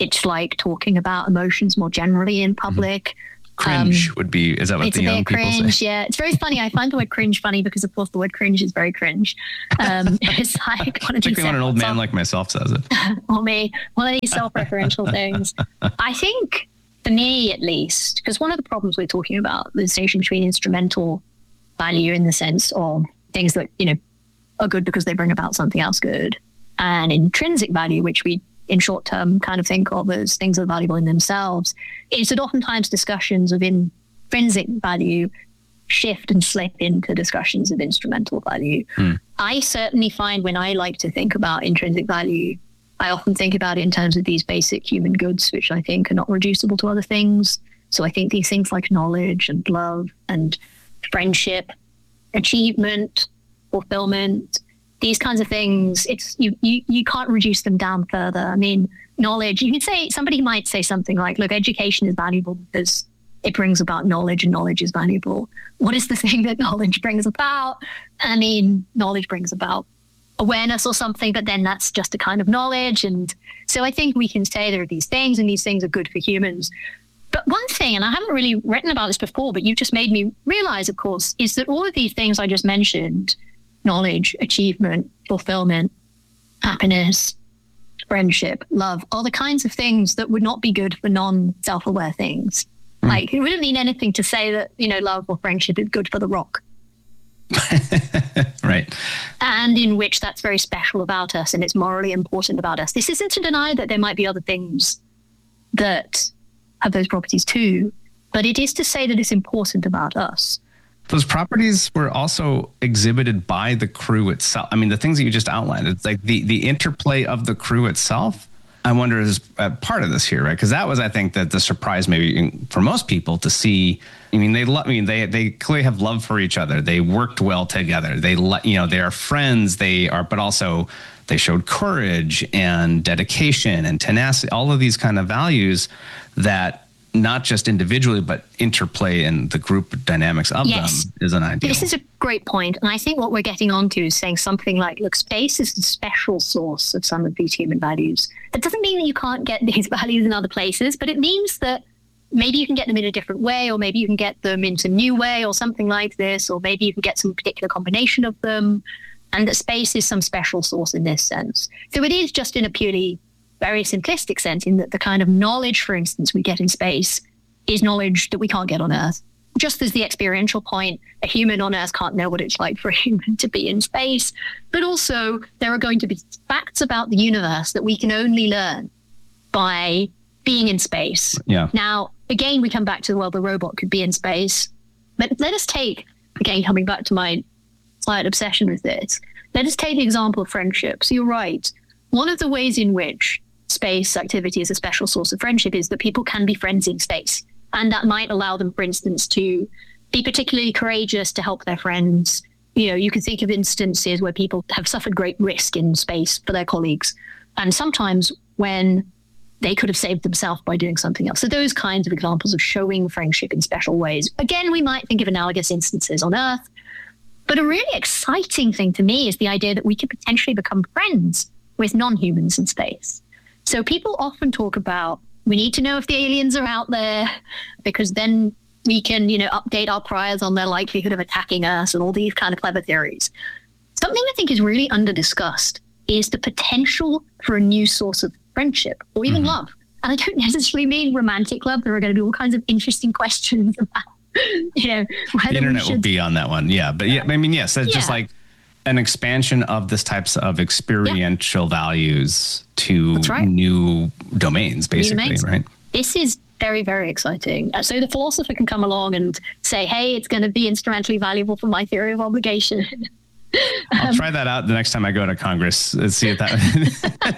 S2: It's like talking about emotions more generally in public.
S1: Mm-hmm. Cringe um, would be, is that what
S2: it's
S1: the
S2: a
S1: young
S2: bit
S1: people
S2: cringe,
S1: say?
S2: Yeah, it's very funny. I find the word cringe funny because, of course, the word cringe is very cringe. Um, it's like,
S1: particularly when an old man like myself says it.
S2: Or me, one of these self-referential things. I think, for me at least, because one of the problems we're talking about, the distinction between instrumental value in the sense of things that, you know, are good because they bring about something else good, and intrinsic value, which we in short term kind of think of as things that are valuable in themselves, is that oftentimes discussions of intrinsic value shift and slip into discussions of instrumental value. Mm. I certainly find when I like to think about intrinsic value, I often think about it in terms of these basic human goods, which I think are not reducible to other things. So I think these things like knowledge and love and friendship, achievement, fulfillment, these kinds of things, it's you, you you can't reduce them down further. I mean, knowledge, you could say, somebody might say something like, look, education is valuable because it brings about knowledge and knowledge is valuable. What is the thing that knowledge brings about? I mean, knowledge brings about awareness or something, but then that's just a kind of knowledge. And so I think we can say there are these things and these things are good for humans. But one thing, and I haven't really written about this before, but you've just made me realize, of course, is that all of these things I just mentioned, knowledge, achievement, fulfillment, happiness, friendship, love, are the kinds of things that would not be good for non-self-aware things. Mm. Like, it wouldn't mean anything to say that, you know, love or friendship is good for the rock.
S1: Right.
S2: And in which that's very special about us and it's morally important about us. This isn't to deny that there might be other things that have those properties too, but it is to say that it's important about us.
S1: Those properties were also exhibited by the crew itself. I mean, the things that you just outlined, it's like the, the interplay of the crew itself, I wonder is uh, part of this here, right? Because that was, I think, that the surprise maybe in, for most people to see. I mean, they love. I mean, they they clearly have love for each other. They worked well together. They let you know they are friends. They are, but also they showed courage and dedication and tenacity. All of these kind of values that not just individually, but interplay in the group dynamics of
S2: yes.
S1: them is an ideal.
S2: This is a great point. And I think what we're getting onto is saying something like, look, space is the special source of some of these human values. That doesn't mean that you can't get these values in other places, but it means that maybe you can get them in a different way, or maybe you can get them in some new way or something like this, or maybe you can get some particular combination of them, and that space is some special source in this sense. So it is just in a purely very simplistic sense, in that the kind of knowledge, for instance, we get in space is knowledge that we can't get on Earth. Just as the experiential point, a human on Earth can't know what it's like for a human to be in space, but also there are going to be facts about the universe that we can only learn by being in space.
S1: Yeah.
S2: Now, again, we come back to, well, the robot could be in space, but let us take, again, coming back to my slight obsession with this, let us take the example of friendship. So you're right. One of the ways in which space activity is a special source of friendship is that people can be friends in space. And that might allow them, for instance, to be particularly courageous to help their friends. You know, you can think of instances where people have suffered great risk in space for their colleagues. And sometimes when they could have saved themselves by doing something else. So those kinds of examples of showing friendship in special ways. Again, we might think of analogous instances on Earth. But a really exciting thing to me is the idea that we could potentially become friends with non-humans in space. So people often talk about, we need to know if the aliens are out there, because then we can, you know, update our priors on their likelihood of attacking us and all these kind of clever theories. Something I think is really under-discussed is the potential for a new source of friendship or even mm-hmm. love. And I don't necessarily mean romantic love. There are going to be all kinds of interesting questions about, you know, whether
S1: the internet
S2: should...
S1: will be on that one. Yeah. But yeah, I mean, yes, that's yeah. just like an expansion of this types of experiential yeah. values to right. new domains, basically, new domains. Right?
S2: This is very, very exciting. Uh, so the philosopher can come along and say, hey, it's going to be instrumentally valuable for my theory of obligation.
S1: I'll um, try that out the next time I go to Congress and see if that...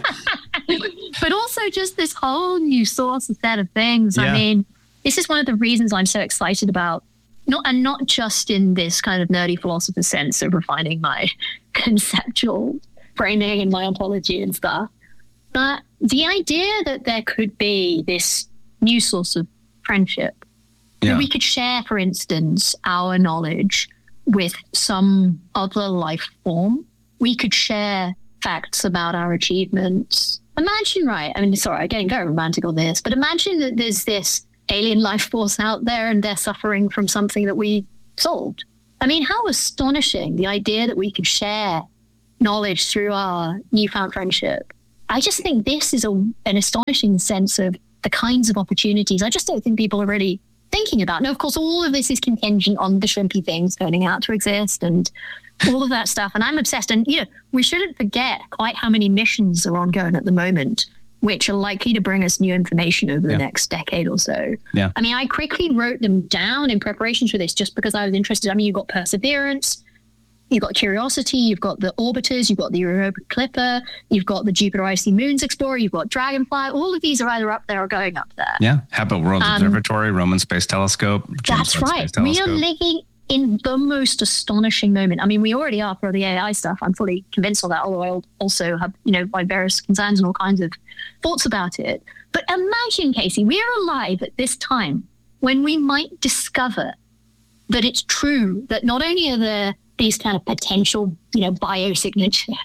S2: But also just this whole new source of set of things. Yeah. I mean, this is one of the reasons I'm so excited about, not and not just in this kind of nerdy philosopher sense of refining my conceptual framing and my ontology and stuff, but the idea that there could be this new source of friendship, yeah. that we could share, for instance, our knowledge with some other life form. We could share facts about our achievements imagine, right? I mean, sorry, I'm getting very romantic on this, but imagine that there's this alien life force out there and they're suffering from something that we solved. I mean, how astonishing the idea that we could share knowledge through our newfound friendship. I just think this is a, an astonishing sense of the kinds of opportunities I just don't think people are really thinking about. Now, of course, all of this is contingent on the shrimpy things turning out to exist and all of that stuff. And I'm obsessed. And, you know, we shouldn't forget quite how many missions are ongoing at the moment, which are likely to bring us new information over the yeah. next decade or so.
S1: Yeah.
S2: I mean, I quickly wrote them down in preparation for this just because I was interested. I mean, you've got Perseverance, you've got Curiosity, you've got the Orbiters, you've got the Europa Clipper, you've got the Jupiter Icy Moons Explorer, you've got Dragonfly. All of these are either up there or going up there.
S1: Yeah. How about World um, Observatory, Roman Space Telescope? James
S2: that's right. We are living in the most astonishing moment. I mean, we already are for the A I stuff. I'm fully convinced of that, although I also have, you know, my various concerns and all kinds of thoughts about it. But imagine, Casey, we are alive at this time when we might discover that it's true that not only are there these kind of potential, you know, biosignatures,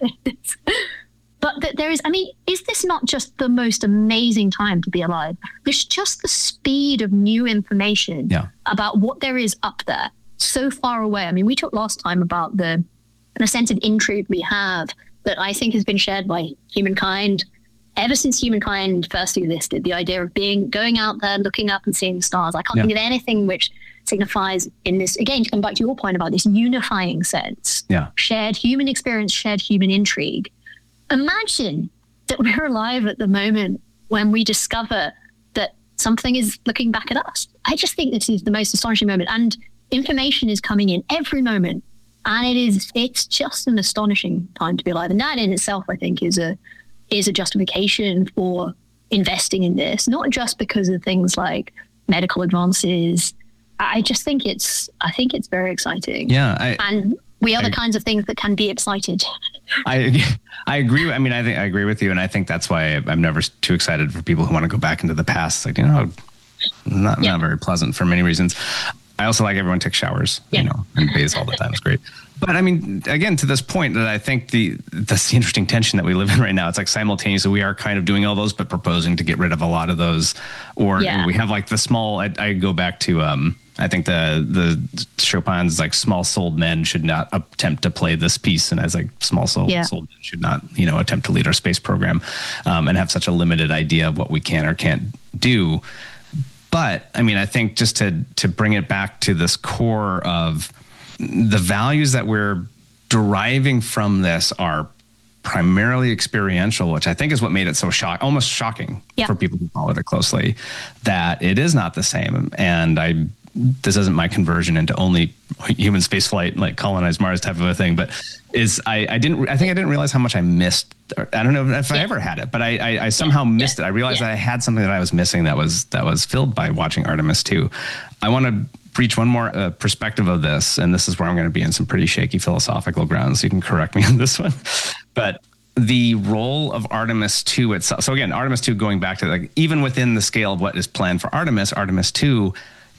S2: but that there is, I mean, is this not just the most amazing time to be alive? There's just the speed of new information
S1: yeah.
S2: about what there is up there so far away. I mean, we talked last time about the, the sense of intrigue we have that I think has been shared by humankind ever since humankind first existed. The idea of being, going out there, looking up and seeing the stars. I can't
S1: yeah.
S2: think of anything which signifies in this, again, to come back to your point about this unifying sense,
S1: yeah.
S2: shared human experience, shared human intrigue. Imagine that we're alive at the moment when we discover that something is looking back at us. I just think this is the most astonishing moment. And information is coming in every moment. And it is, it's just an astonishing time to be alive. And that in itself, I think, is a, is a justification for investing in this, not just because of things like medical advances. I just think it's, I think it's very exciting.
S1: Yeah. I,
S2: and we are
S1: I,
S2: the kinds of things that can be excited.
S1: I I agree. I mean, I think I agree with you. And I think that's why I'm never too excited for people who want to go back into the past. Like, you know, not,
S2: yeah.
S1: not very pleasant for many reasons. I also like everyone takes showers, yeah. you know, and bathes all the time. It's great. But I mean, again, to this point that I think the, that's the interesting tension that we live in right now. It's like simultaneously we are kind of doing all those, but proposing to get rid of a lot of those. Or
S2: yeah.
S1: we have like the small, I, I go back to, um, I think the the Chopin's like small souled men should not attempt to play this piece, and as like small souled
S2: yeah.
S1: souled men should not, you know, attempt to lead our space program, um, and have such a limited idea of what we can or can't do. But I mean, I think just to to bring it back to this core of the values that we're deriving from this are primarily experiential, which I think is what made it so shock, almost shocking
S2: yeah.
S1: for people who followed it closely, that it is not the same. And I, this isn't my conversion into only human space flight, like colonize Mars type of a thing, but is I, I didn't, I think I didn't realize how much I missed. I don't know if I
S2: yeah.
S1: ever had it, but I, I, I somehow yeah. missed it. I realized
S2: yeah.
S1: that I had something that I was missing that was, that was filled by watching Artemis two. I want to reach one more uh, perspective of this, and this is where I'm going to be in some pretty shaky philosophical grounds. So you can correct me on this one, but the role of Artemis two itself. So again, Artemis two, going back to like, even within the scale of what is planned for Artemis, Artemis two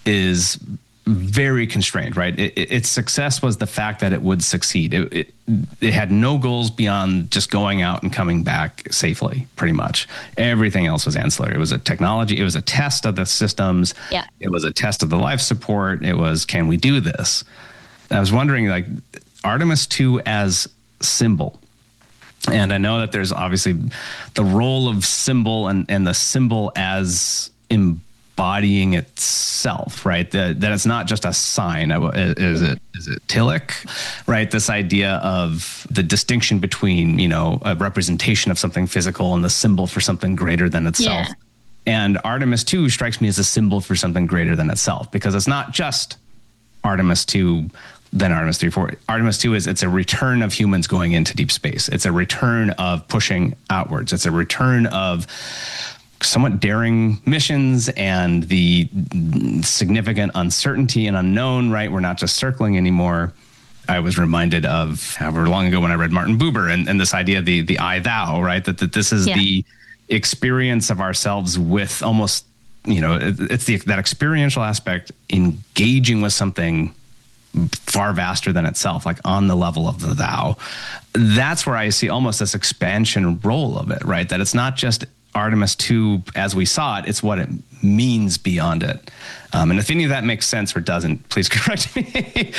S1: is very constrained, right? It, it, its success was the fact that it would succeed. It, it, it had no goals beyond just going out and coming back safely, pretty much. Everything else was ancillary. It was a technology. It was a test of the systems.
S2: Yeah.
S1: It was a test of the life support. It was, can we do this? I was wondering, like, Artemis two as symbol. And I know that there's obviously the role of symbol and, and the symbol as embodying itself, right? That, that it's not just a sign. Is it, is it Tillich, right? This idea of the distinction between, you know, a representation of something physical and the symbol for something greater than itself.
S2: Yeah.
S1: And Artemis two strikes me as a symbol for something greater than itself, because it's not just Artemis two, then Artemis three, four. Artemis two is, it's a return of humans going into deep space. It's a return of pushing outwards. It's a return of somewhat daring missions and the significant uncertainty and unknown, right? We're not just circling anymore. I was reminded of however long ago when I read Martin Buber and, and this idea of the, the I thou, right? That, that this is yeah. the experience of ourselves with almost, you know, it, it's the, that experiential aspect, engaging with something far vaster than itself, like on the level of the thou. That's where I see almost this expansion role of it, right? That it's not just Artemis two as we saw it, it's what it means beyond it. Um, and if any of that makes sense or doesn't, please correct me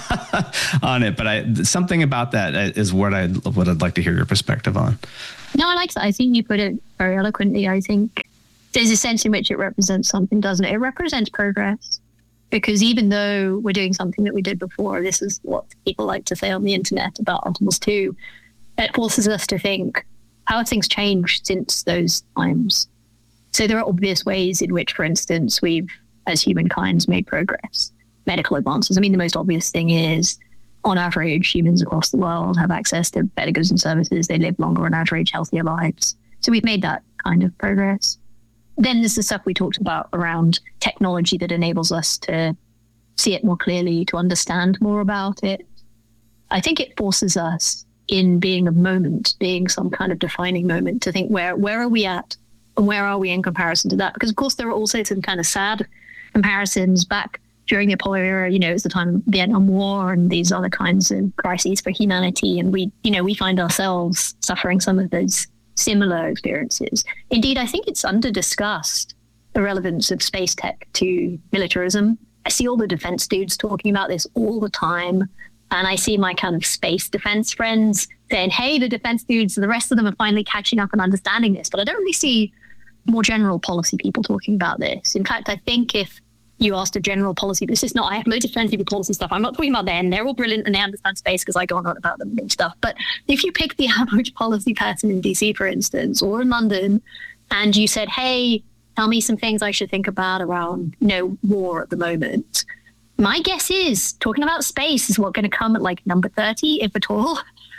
S1: on it. But I, something about that is what, I, what I'd like to hear your perspective on.
S2: No, I like that. I think you put it very eloquently. I think there's a sense in which it represents something, doesn't it? It represents progress. Because even though we're doing something that we did before, this is what people like to say on the internet about Artemis two, it forces us to think, how have things changed since those times? So there are obvious ways in which, for instance, we've, as humankind, made progress. Medical advances. I mean, the most obvious thing is, on average, humans across the world have access to better goods and services. They live longer on average, healthier lives. So we've made that kind of progress. Then there's the stuff we talked about around technology that enables us to see it more clearly, to understand more about it. I think it forces us in being a moment, being some kind of defining moment, to think where where are we at and where are we in comparison to that? Because, of course, there are also some kind of sad comparisons back during the Apollo era. You know, it's the time of the Vietnam War and these other kinds of crises for humanity. And we, you know, we find ourselves suffering some of those similar experiences. Indeed, I think it's under-discussed, the relevance of space tech to militarism. I see all the defense dudes talking about this all the time. And I see my kind of space defense friends saying, hey, the defense dudes, the rest of them are finally catching up and understanding this. But I don't really see more general policy people talking about this. In fact, I think if you asked a general policy, this is not, I have loads of friends who do policy stuff. I'm not talking about them. They're all brilliant and they understand space because I go on about them and stuff. But if you pick the average policy person in D C, for instance, or in London, and you said, hey, tell me some things I should think about around, you know, war at the moment, my guess is talking about space is what's going to come at like number thirty, if at all.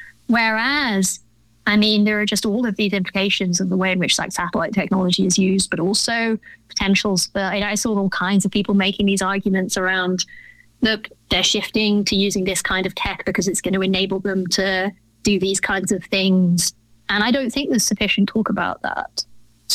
S2: Whereas, I mean, there are just all of these implications of the way in which like satellite technology is used, but also potentials for, I, I saw all kinds of people making these arguments around, look, they're shifting to using this kind of tech because it's going to enable them to do these kinds of things. And I don't think there's sufficient talk about that.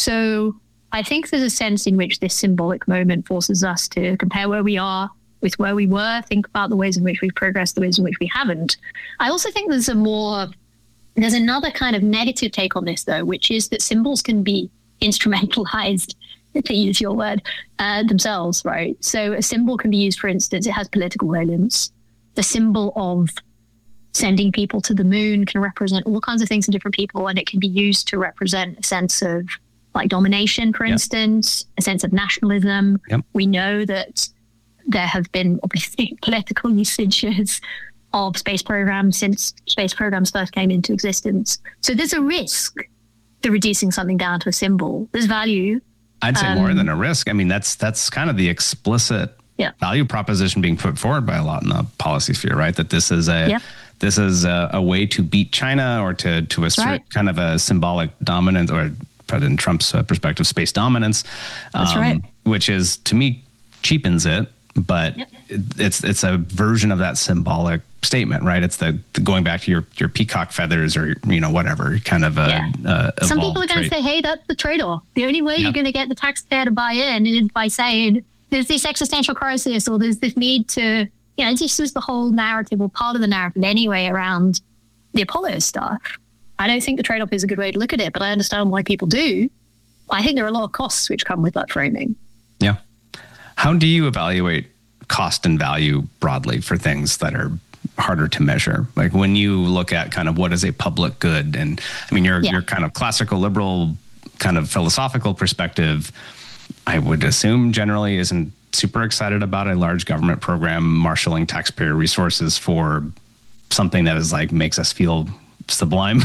S2: So I think there's a sense in which this symbolic moment forces us to compare where we are with where we were, think about the ways in which we've progressed, the ways in which we haven't. I also think there's a more, there's another kind of negative take on this, though, which is that symbols can be instrumentalized, to use your word, uh, themselves, right? So a symbol can be used, for instance, it has political valence. The symbol of sending people to the moon can represent all kinds of things to different people, and it can be used to represent a sense of like domination, for yep. instance, a sense of nationalism. Yep. We know that there have been obviously political usages of space programs since space programs first came into existence. So there's a risk to reducing something down to a symbol. There's value.
S1: I'd say um, more than a risk. I mean, that's that's kind of the explicit yeah. value proposition being put forward by a lot in the policy sphere, right? That this is a yep. this is a, a way to beat China or to to assert right. kind of a symbolic dominance, or President Trump's uh, perspective, space dominance.
S2: That's um, right.
S1: Which is, to me, cheapens it. But yep. it's it's a version of that symbolic statement, right? It's the, the going back to your, your peacock feathers or, you know, whatever kind of a, yeah. uh,
S2: some people are going to say, hey, that's the trade-off. The only way yep. you're going to get the taxpayer to buy in is by saying there's this existential crisis or there's this need to, you know, this was the whole narrative or part of the narrative anyway around the Apollo stuff. I don't think the trade-off is a good way to look at it, but I understand why people do. I think there are a lot of costs which come with that framing.
S1: Yeah. How do you evaluate cost and value broadly for things that are harder to measure? Like when you look at kind of what is a public good, and I mean, your yeah. your kind of classical liberal kind of philosophical perspective, I would assume generally isn't super excited about a large government program marshaling taxpayer resources for something that is like makes us feel sublime,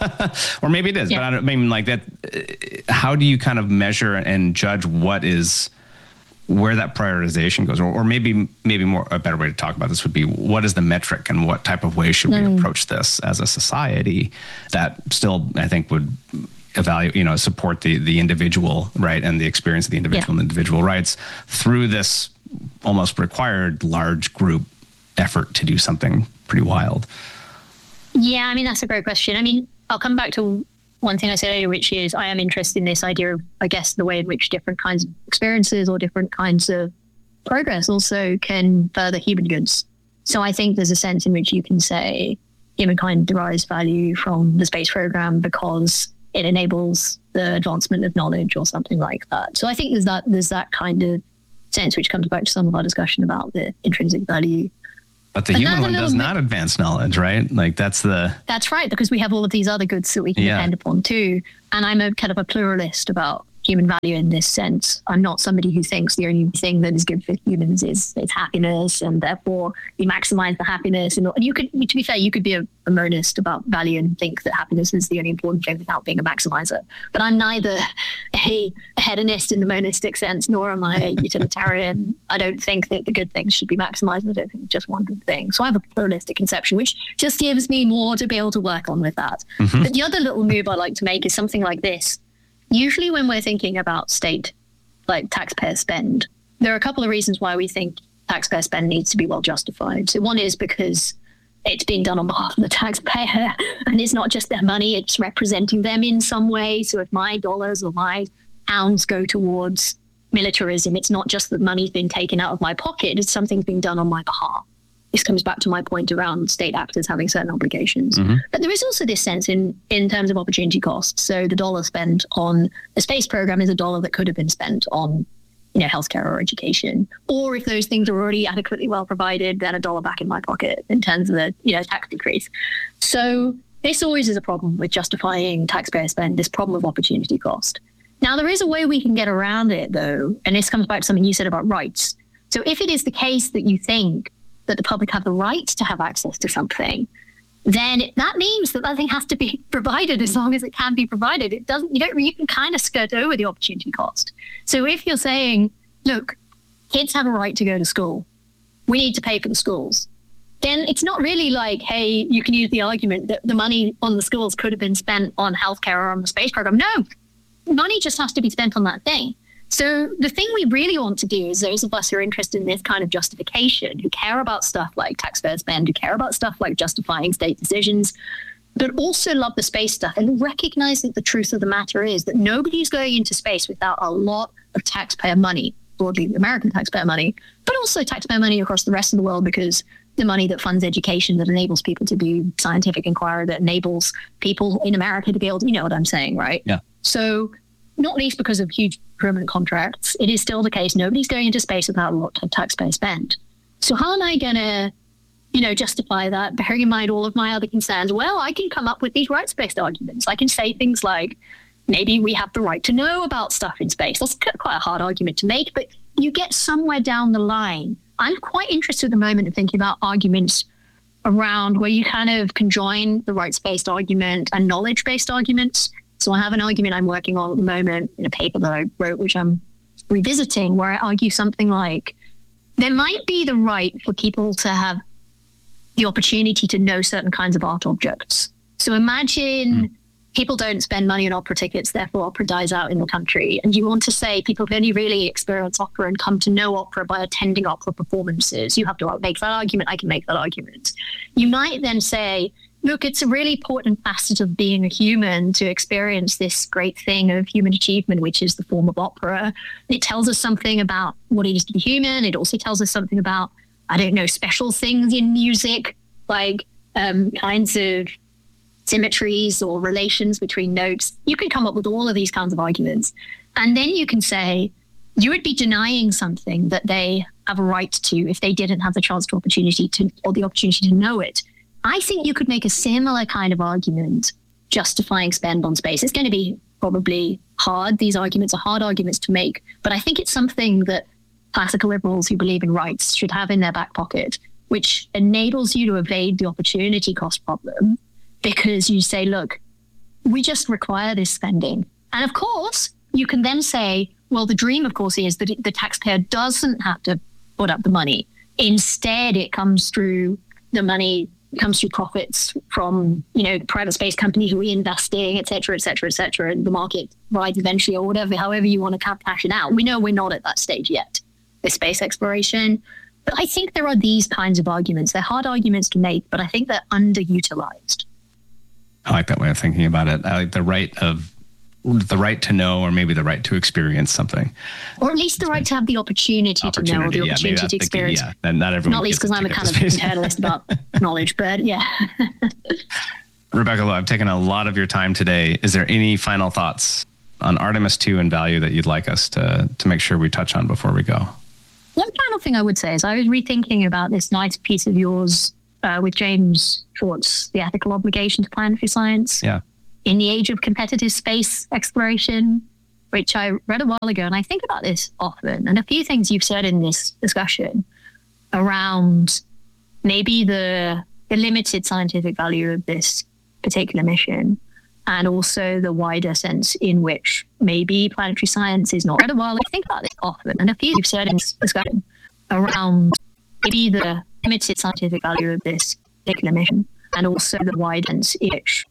S1: or maybe it is, yeah. but I don't I mean like that. How do you kind of measure and judge what is where that prioritization goes, or, or maybe maybe more a better way to talk about this would be what is the metric and what type of way should mm. we approach this as a society that still I think would evaluate, you know, support the the individual, right, and the experience of the individual yeah. and individual rights through this almost required large group effort to do something pretty wild.
S2: Yeah, I mean, that's a great question. I mean, I'll come back to one thing I said earlier, which is I am interested in this idea of, I guess, the way in which different kinds of experiences or different kinds of progress also can further human goods. So I think there's a sense in which you can say humankind derives value from the space program because it enables the advancement of knowledge or something like that. So I think there's that there's that kind of sense, which comes back to some of our discussion about the intrinsic value.
S1: But the human one does not advance knowledge, right? Like that's the...
S2: That's right, because we have all of these other goods that we can yeah. depend upon too. And I'm a kind of a pluralist about human value in this sense. I'm not somebody who thinks the only thing that is good for humans is, is happiness, and therefore we maximize the happiness. And you could, to be fair, you could be a, a monist about value and think that happiness is the only important thing without being a maximizer. But I'm neither a, a hedonist in the monistic sense, nor am I a utilitarian. I don't think that the good things should be maximized. I don't think just one good thing. So I have a pluralistic conception, which just gives me more to be able to work on with that. Mm-hmm. But the other little move I like to make is something like this. Usually when we're thinking about state, like taxpayer spend, there are a couple of reasons why we think taxpayer spend needs to be well justified. So one is because it's being done on behalf of the taxpayer, and it's not just their money, it's representing them in some way. So if my dollars or my pounds go towards militarism, it's not just that money's been taken out of my pocket, it's something being done on my behalf. This comes back to my point around state actors having certain obligations. Mm-hmm. But there is also this sense in, in terms of opportunity costs. So the dollar spent on a space program is a dollar that could have been spent on, you know, healthcare or education. Or if those things are already adequately well provided, then a dollar back in my pocket in terms of the, you know, tax decrease. So this always is a problem with justifying taxpayer spend, this problem of opportunity cost. Now, there is a way we can get around it, though, and this comes back to something you said about rights. So if it is the case that you think that the public have the right to have access to something, then that means that that thing has to be provided as long as it can be provided. It doesn't, you don't, you can kind of skirt over the opportunity cost. So if you're saying, look, kids have a right to go to school, we need to pay for the schools, then it's not really like, hey, you can use the argument that the money on the schools could have been spent on healthcare or on the space program. No, money just has to be spent on that thing. So the thing we really want to do is those of us who are interested in this kind of justification, who care about stuff like taxpayer spend, who care about stuff like justifying state decisions, but also love the space stuff and recognize that the truth of the matter is that nobody's going into space without a lot of taxpayer money, broadly American taxpayer money, but also taxpayer money across the rest of the world, because the money that funds education, that enables people to do scientific inquiry, that enables people in America to be able to, you know what I'm saying, right?
S1: Yeah.
S2: So not least because of huge permanent contracts, it is still the case nobody's going into space without a lot of taxpayer spend. So how am I going to, you know, justify that, bearing in mind all of my other concerns? Well, I can come up with these rights-based arguments. I can say things like, maybe we have the right to know about stuff in space. That's quite a hard argument to make, but you get somewhere down the line. I'm quite interested at the moment in thinking about arguments around where you kind of can join the rights-based argument and knowledge-based arguments. So I have an argument I'm working on at the moment in a paper that I wrote, which I'm revisiting, where I argue something like there might be the right for people to have the opportunity to know certain kinds of art objects. So imagine mm. people don't spend money on opera tickets, therefore opera dies out in the country. And you want to say people can only really experience opera and come to know opera by attending opera performances. You have to make that argument. I can make that argument. You might then say, look, it's a really important facet of being a human to experience this great thing of human achievement, which is the form of opera. It tells us something about what it is to be human. It also tells us something about, I don't know, special things in music, like um, kinds of symmetries or relations between notes. You can come up with all of these kinds of arguments. And then you can say, you would be denying something that they have a right to if they didn't have the chance to opportunity to, or the opportunity to know it. I think you could make a similar kind of argument justifying spend on space. It's going to be probably hard. These arguments are hard arguments to make, but I think it's something that classical liberals who believe in rights should have in their back pocket, which enables you to evade the opportunity cost problem, because you say, look, we just require this spending. And of course, you can then say, well, the dream, of course, is that the taxpayer doesn't have to put up the money. Instead, it comes through the money comes through profits from, you know, private space companies reinvesting, et cetera, et cetera, et cetera, and the market rides eventually, or whatever, however you want to cash it out. We know we're not at that stage yet with space exploration. But I think there are these kinds of arguments. They're hard arguments to make, but I think they're underutilized.
S1: I like that way of thinking about it. I like the right of the right to know, or maybe the right to experience something,
S2: or at least the right to have the opportunity, opportunity to know, or the
S1: yeah,
S2: opportunity to experience.
S1: The, yeah, not everyone.
S2: Not least because I'm a kind of internalist about knowledge, but yeah.
S1: Rebecca Lowe, I've taken a lot of your time today. Is there any final thoughts on Artemis two and value that you'd like us to to make sure we touch on before we go?
S2: One final thing I would say is I was rethinking about this nice piece of yours uh, with James Schwartz, The Ethical Obligation to Planetary Science.
S1: Yeah.
S2: In the age of competitive space exploration, which I read a while ago, and I think about this often, and a few things you've said in this discussion around maybe the, the limited scientific value of this particular mission, and also the wider sense in which maybe planetary science is not read a while. I think about this often, and a few you've said in this discussion around maybe the limited scientific value of this particular mission, and also the wider sense in which